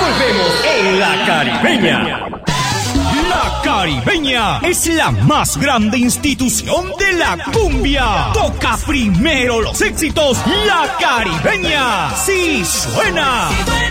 Volvemos en La Caribeña. La Caribeña es la más grande institución de la cumbia. Toca primero los éxitos. La Caribeña sí suena.